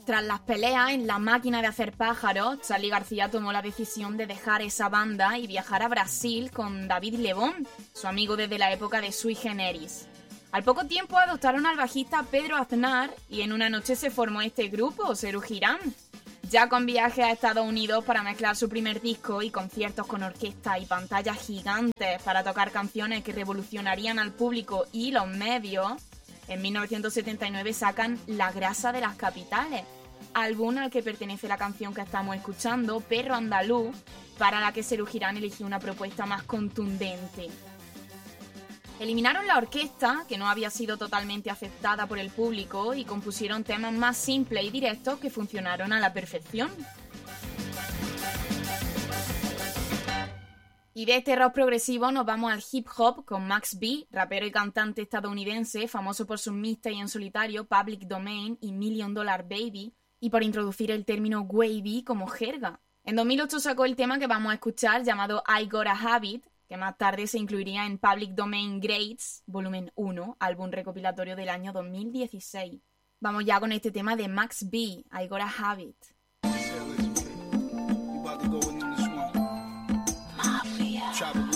Tras las peleas en La Máquina de Hacer Pájaros, Charly García tomó la decisión de dejar esa banda y viajar a Brasil con David Lebón, su amigo desde la época de Sui Generis. Al poco tiempo adoptaron al bajista Pedro Aznar y en una noche se formó este grupo, Serú Girán. Ya con viajes a Estados Unidos para mezclar su primer disco y conciertos con orquesta y pantallas gigantes para tocar canciones que revolucionarían al público y los medios, en 1979 sacan La Grasa de las Capitales, álbum al que pertenece la canción que estamos escuchando, Perro Andaluz, para la que Serú Girán eligió una propuesta más contundente. Eliminaron la orquesta, que no había sido totalmente aceptada por el público, y compusieron temas más simples y directos que funcionaron a la perfección. Y de este rock progresivo nos vamos al hip hop con Max B, rapero y cantante estadounidense, famoso por sus mixtapes en solitario Public Domain y $1 Million Baby, y por introducir el término wavy como jerga. En 2008 sacó el tema que vamos a escuchar llamado I Gotta Have It, que más tarde se incluiría en Public Domain Greats, volumen 1, álbum recopilatorio del año 2016. Vamos ya con este tema de Max B, I Gotta Have It. Mafia.